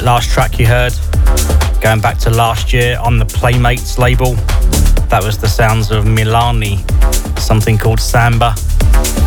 last track you heard, going back to last year on the Playmates label, that was the sounds of Milani, something called Samba.